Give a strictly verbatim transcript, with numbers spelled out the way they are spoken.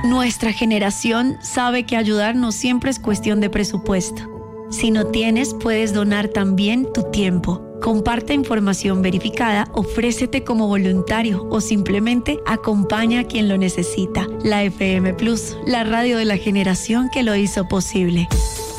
Nuestra generación sabe que ayudar no siempre es cuestión de presupuesto. Si no tienes, puedes donar también tu tiempo. Comparte información verificada, ofrécete como voluntario o simplemente acompaña a quien lo necesita. La F M Plus, la radio de la generación que lo hizo posible.